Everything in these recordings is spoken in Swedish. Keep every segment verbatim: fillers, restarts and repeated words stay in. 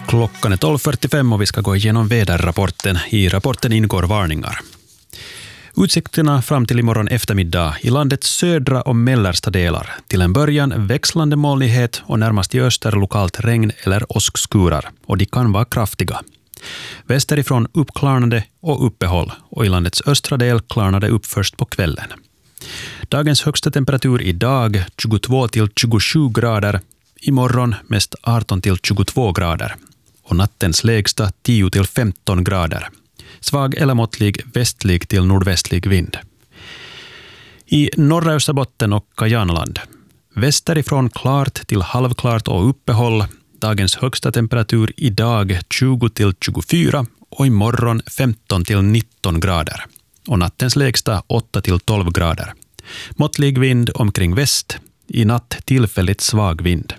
Klockan är tolv fyrtiofem och vi ska gå igenom väderrapporten. I rapporten ingår varningar. Utsikterna fram till imorgon eftermiddag i landets södra och mellersta delar. Till en början växlande molnighet och närmast i öster lokalt regn eller åskskurar. Och de kan vara kraftiga. Västerifrån uppklarnade och uppehåll och i landets östra del klarnade upp först på kvällen. Dagens högsta temperatur idag tjugotvå till tjugosju grader. Imorgon mest arton till tjugotvå grader. Och nattens lägsta tio till femton grader. Svag eller måttlig västlig till nordvästlig vind. I norra Österbotten och Kajanland. Västerifrån klart till halvklart och uppehåll. Dagens högsta temperatur idag tjugo till tjugofyra och imorgon femton till nitton grader. Och nattens lägsta åtta till tolv grader. Måttlig vind omkring väst. I natt tillfälligt svag vind.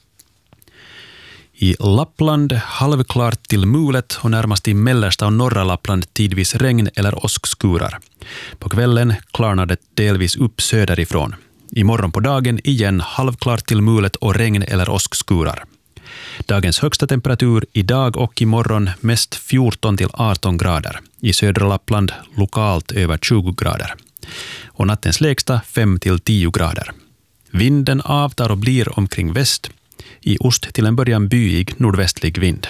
I Lappland halvklart till mulet och närmast i mellersta och norra Lappland tidvis regn eller åskskurar. På kvällen klarnar det delvis upp söderifrån. Imorgon på dagen igen halvklart till mulet och regn eller åskskurar. Dagens högsta temperatur idag och imorgon mest fjorton till arton grader. I södra Lappland lokalt över tjugo grader. Och nattens lägsta fem till tio grader. Vinden avtar och blir omkring väst. I ost till en början byig nordvästlig vind.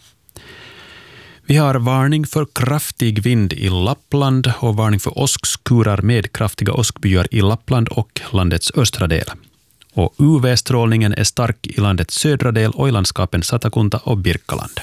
Vi har varning för kraftig vind i Lappland och varning för åskskurar med kraftiga åskbyar i Lappland och landets östra del. Och U V-strålningen är stark i landets södra del och i landskapen Satakunta och Birkaland.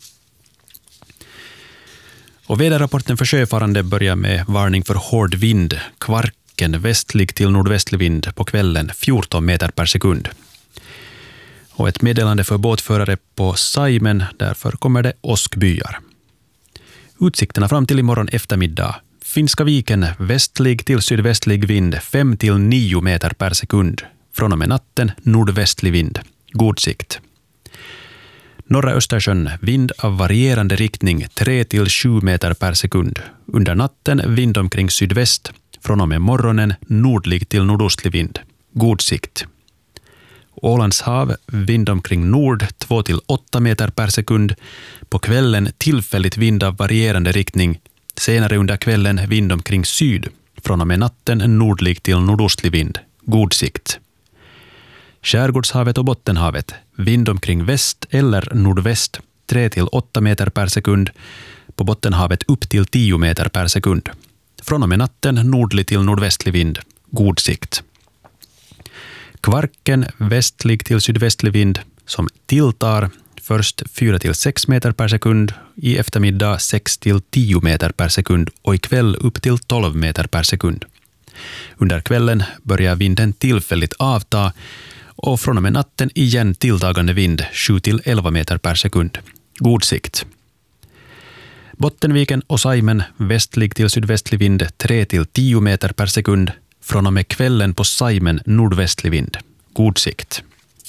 Och väderrapporten för sjöfarande börjar med varning för hård vind, Kvarken västlig till nordvästlig vind på kvällen fjorton meter per sekund. Och ett meddelande för båtförare på Saimen, därför kommer det åskbyar. Utsikterna fram till imorgon eftermiddag. Finska viken västlig till sydvästlig vind fem till nio meter per sekund. Från och med natten nordvästlig vind. God sikt. Norra Östersjön vind av varierande riktning tre till sju meter per sekund. Under natten vind omkring sydväst. Från och med morgonen nordlig till nordostlig vind. God sikt. Ålands hav, vind omkring nord två till åtta meter per sekund. På kvällen tillfälligt vind av varierande riktning. Senare under kvällen vind omkring syd. Från och med natten nordlig till nordostlig vind. God sikt. Skärgårdshavet och Bottenhavet, vind omkring väst eller nordväst tre till åtta meter per sekund. På Bottenhavet upp till tio meter per sekund. Från och med natten nordlig till nordvästlig vind. God sikt. Kvarken västlig till sydvästlig vind som tilltar först fyra till sex meter per sekund, i eftermiddag sex till tio meter per sekund och ikväll upp till tolv meter per sekund. Under kvällen börjar vinden tillfälligt avta och från och med natten igen tilltagande vind sju till elva meter per sekund. God sikt. Bottenviken och Saimen västlig till sydvästlig vind tre till tio meter per sekund. Från och med kvällen på Saimen nordvästlig vind. God sikt.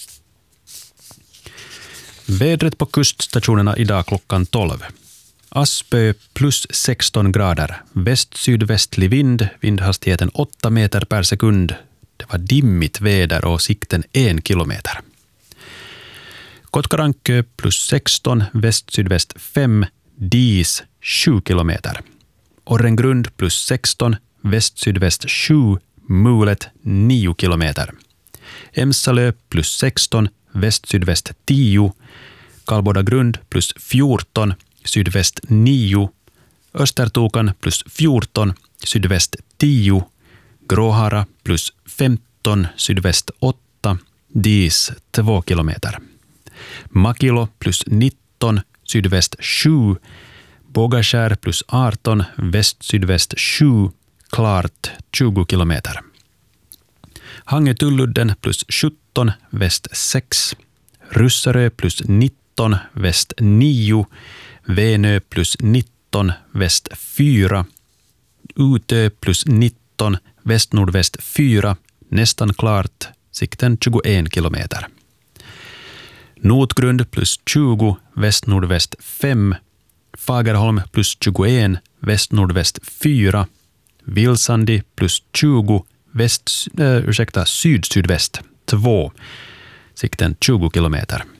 Vädret på kuststationerna idag klockan tolv. Aspö plus sexton grader. Väst-sydvästlig vind. Vindhastigheten åtta meter per sekund. Det var dimmigt väder och sikten en kilometer. Kotkarankö plus sexton. Väst-sydväst fem. Dis sju kilometer. Orrengrund plus sexton. Väst-sydväst sju, mulet nio kilometer. Emsalö plus sexton, väst-sydväst tio. Kalbodagrund plus fjorton, sydväst nio. Östertokan plus fjorton, sydväst tio. Gråhara plus femton, sydväst åtta. Dis två kilometer. Makilo plus nitton, sydväst sju. Bågaskär plus arton, väst-sydväst sju. Klart tjugo kilometer. Hangetulludden plus sjutton, väst sex. Russarö plus nitton, väst nio. Venö plus nitton, väst fyra. Utö plus nitton, väst-nordväst fyra. Nästan klart, sikten tjugoen kilometer. Notgrund plus tjugo, väst-nordväst fem. Fagerholm plus tjugoen, väst-nordväst fyra. Vilsandi plus tjugo, väst, äh, ursäkta, syd-sydväst två. Sikten tjugo kilometer.